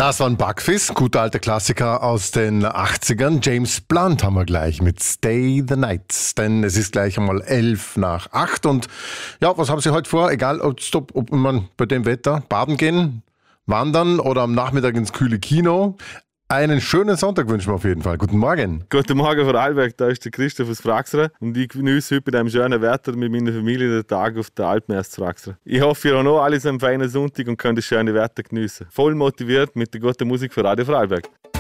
Das war ein Buckfizz, guter alter Klassiker aus den 80ern. James Blunt haben wir gleich mit Stay the Night. Denn es ist gleich einmal 7:55. Und ja, was haben Sie heute vor? Egal, ob man bei dem Wetter baden gehen, wandern oder am Nachmittag ins kühle Kino. Einen schönen Sonntag wünschen wir auf jeden Fall. Guten Morgen. Guten Morgen von Alberg, da ist der Christoph aus Fraxer und ich genieße heute bei diesem schönen Wetter mit meiner Familie den Tag auf der Alpen erst zu Fraxer. Ich hoffe, ihr habt auch alles einen feinen Sonntag und könnt das schöne Wetter genießen. Voll motiviert mit der guten Musik von Radio Vorarlberg.